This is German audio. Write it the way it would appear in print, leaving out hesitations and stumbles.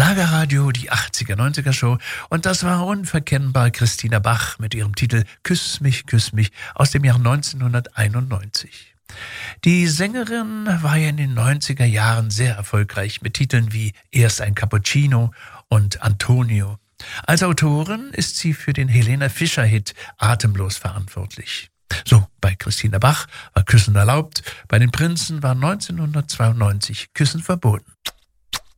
Schlagerradio, die 80er, 90er Show. Und das war unverkennbar Christina Bach mit ihrem Titel Küss mich aus dem Jahr 1991. Die Sängerin war ja in den 90er Jahren sehr erfolgreich mit Titeln wie Erst ein Cappuccino und Antonio. Als Autorin ist sie für den Helene Fischer-Hit Atemlos verantwortlich. So, bei Christina Bach war Küssen erlaubt, bei den Prinzen war 1992 Küssen verboten.